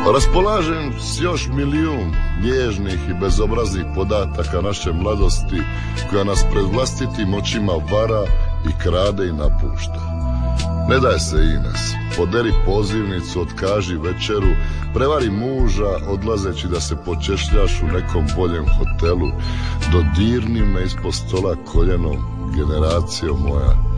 Raspolažem s još milijun nježnih i bezobraznih podataka naše mladosti koja nas pred vlastitim očima vara i krade i napušta. Ne daj se, Ines, poderi pozivnicu, otkaži večeru, prevari muža odlazeći da se počešljaš u nekom boljem hotelu, dodirni me ispod stola koljenom, generacijo moja.